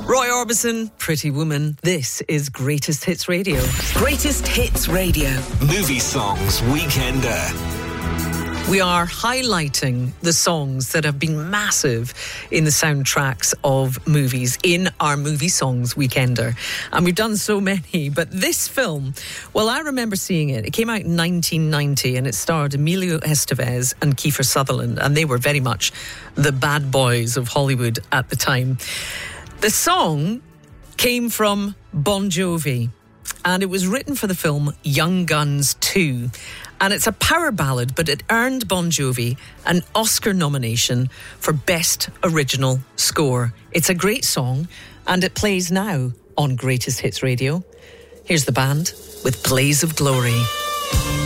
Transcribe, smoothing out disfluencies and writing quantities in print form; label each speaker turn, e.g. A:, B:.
A: Roy Orbison, Pretty Woman. This is Greatest Hits Radio.
B: Greatest Hits Radio.
C: Movie Songs Weekender.
A: We are highlighting the songs that have been massive in the soundtracks of movies in our Movie Songs Weekender. And we've done so many, but this film, well, I remember seeing it. It came out in 1990 and it starred Emilio Estevez and Kiefer Sutherland, and they were very much the bad boys of Hollywood at the time. The song came from Bon Jovi, and it was written for the film Young Guns 2. And it's a power ballad, but it earned Bon Jovi an Oscar nomination for Best Original Score. It's a great song, and it plays now on Greatest Hits Radio. Here's the band with Blaze of Glory.